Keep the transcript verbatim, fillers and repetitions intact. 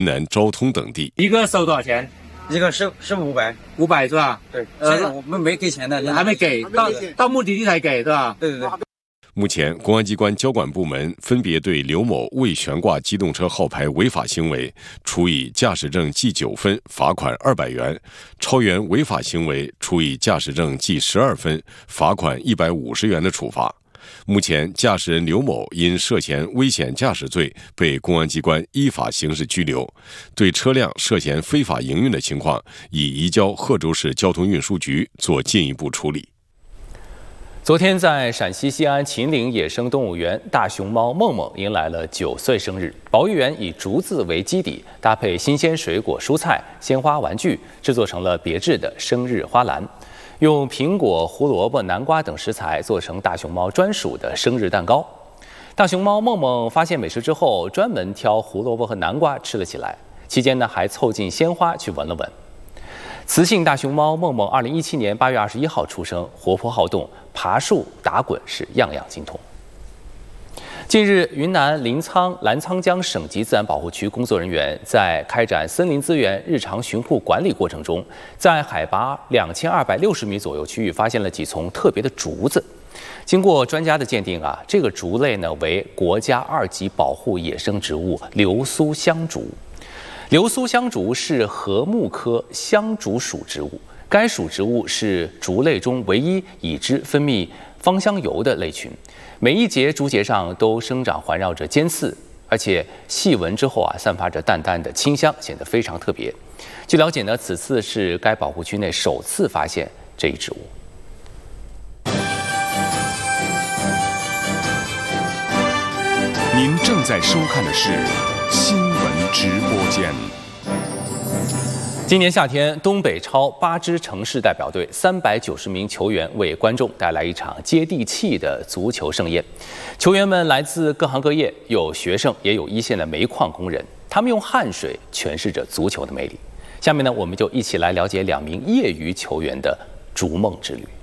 南昭通等地。 一个收多少钱？ 一个是是五百， 五百是吧？ 对，呃，我们没给钱的， 还没给，到到目的地才给，是吧？ 对对对。 目前，公安机关交管部门分别对刘某未悬挂机动车号牌违法行为，处以驾驶证记九分，罚款二百元；超员违法行为，处以驾驶证记十二分，罚款一百五十元的处罚。目前，驾驶人刘某因涉嫌危险驾驶罪被公安机关依法刑事拘留，对车辆涉嫌非法营运的情况，已移交贺州市交通运输局做进一步处理。 昨天，在陕西西安秦岭野生动物园，大熊猫梦梦迎来了九岁生日。保育员以竹子为基底，搭配新鲜水果、蔬菜、鲜花、玩具，制作成了别致的生日花篮。用苹果、胡萝卜、南瓜等食材做成大熊猫专属的生日蛋糕。大熊猫梦梦发现美食之后，专门挑胡萝卜和南瓜吃了起来。期间呢，还凑近鲜花去闻了闻。雌性大熊猫梦梦，二零一七年八月二十一号出生，活泼好动，爬树、打滚是样样精通。近日，云南临沧澜沧江省级自然保护区工作人员在开展森林资源日常巡护管理过程中，在海拔两千二百六十米左右区域发现了几丛特别的竹子。经过专家的鉴定啊，这个竹类呢为国家二级保护野生植物流苏香竹。流苏香竹是禾木科香竹属植物，该属植物是竹类中唯一已知分泌芳香油的类群。每一节竹节上都生长环绕着尖刺，而且细闻之后啊，散发着淡淡的清香，显得非常特别。据了解呢，此次是该保护区内首次发现这一植物。 您正在收看的是新闻直播间。 今年夏天，东北超八支城市代表队三百九十名球员为观众带来一场接地气的足球盛宴。球员们来自各行各业，有学生，也有一线的煤矿工人。他们用汗水诠释着足球的魅力。下面呢，我们就一起来了解两名业余球员的逐梦之旅。